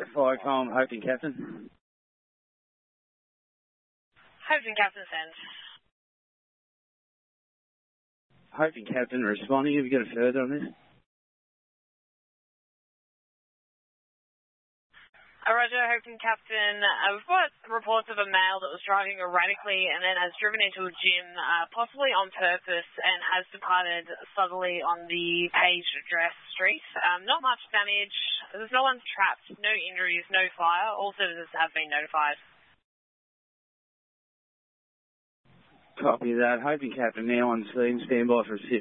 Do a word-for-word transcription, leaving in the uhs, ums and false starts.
Fire com, Hoping Captain. Hoping Captain send. Hoping Captain responding. Have you got a further on this? Uh, Roger, Hoping Captain. Uh, we've got reports of a male that was driving erratically and then has driven into a gym, uh, possibly on purpose, and has departed southerly on the Page Dress Street. Um, not much damage. There's no one trapped, no injuries, no fire. All services have been notified. Copy that. Hoping Captain now on scene. Stand by for a